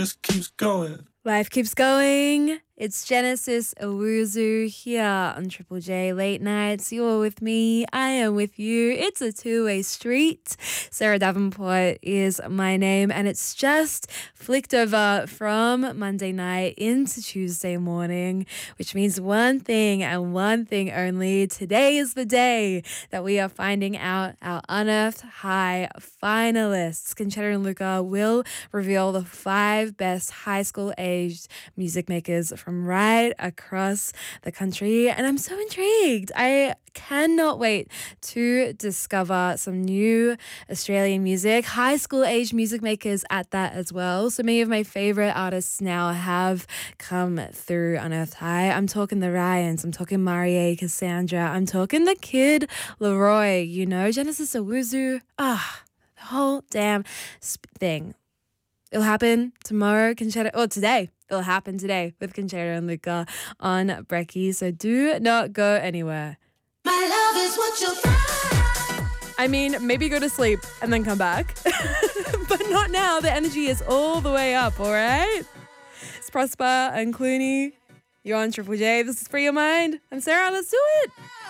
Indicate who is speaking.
Speaker 1: just keeps going.
Speaker 2: Life keeps going. It's Genesis Owuzu here on Triple J Late Nights. You're with me. I am with you. It's a two-way street. Sarah Davenport is my name, and it's just flicked over from Monday night into Tuesday morning, which means one thing and one thing only. Today is the day that we are finding out our Unearthed High finalists. Conchetta and Luca will reveal the 5 best high school-aged music makers from right across the country, and I'm so intrigued. I cannot wait to discover some new Australian music, high school age music makers at that as well. So many of my favorite artists now have come through Unearthed High. I'm talking the Ryans, I'm talking Marie Cassandra, I'm talking the Kid Leroy, you know, Genesis Owuzu, the whole damn thing. It'll happen tomorrow, today. It'll happen today with Conchetta and Luca on Brekkie, so do not go anywhere.
Speaker 3: My love is what you
Speaker 2: I mean, maybe go to sleep and then come back. But not now. The energy is all the way up, all right? It's Prosper and Clooney. You're on Triple J. This is Free Your Mind. I'm Sarah. Let's do it.